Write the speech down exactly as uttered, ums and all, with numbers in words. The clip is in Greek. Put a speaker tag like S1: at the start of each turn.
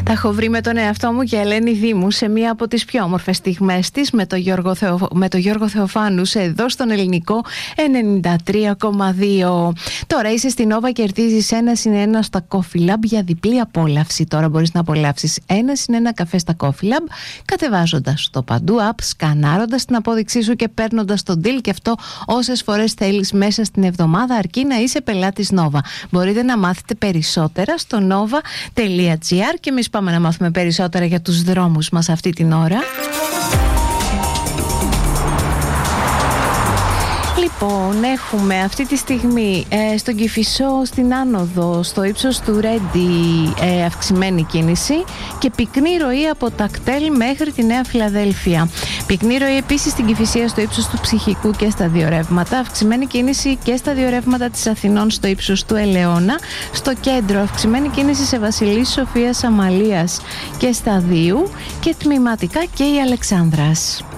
S1: Τα έχω βρει με τον εαυτό μου και Ελένη Δήμου σε μία από τις πιο όμορφες στιγμές της με τον Γιώργο, Θεο... με τον Γιώργο Θεοφάνου εδώ στον Ελληνικό ενενήντα τρία κόμμα δύο. Τώρα είσαι στην Nova, κερδίζεις ένα συν ένα στα Coffee Lab για διπλή απόλαυση. Τώρα μπορείς να απολαύσεις ένα συν ένα καφέ στα Coffee Lab κατεβάζοντας το Παντού app, σκανάροντας την απόδειξή σου και παίρνοντας τον deal, και αυτό όσες φορές θέλεις μέσα στην εβδομάδα, αρκεί να είσαι πελάτης Nova. Μπορείτε να μάθετε περισσότερα στο nova τελεία gr και εμείς πάμε να μάθουμε περισσότερα για τους δρόμους μας αυτή την ώρα. Λοιπόν, έχουμε αυτή τη στιγμή ε, στον Κηφισό, στην Άνοδο, στο ύψος του Ρέντι, ε, αυξημένη κίνηση και πυκνή ροή από τα κτέλ μέχρι τη Νέα Φιλαδέλφια. Πυκνή ροή επίσης στην Κηφισία στο ύψος του Ψυχικού και στα δύο ρεύματα. Αυξημένη κίνηση και στα δύο ρεύματα της Αθηνών στο ύψος του Ελαιώνα. Στο κέντρο, αυξημένη κίνηση σε Βασιλής Σοφίας Αμαλίας και στα Δίου και τμηματικά και η Αλεξάνδρας.